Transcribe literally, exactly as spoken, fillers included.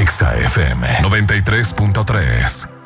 Exa F M noventa y tres punto tres.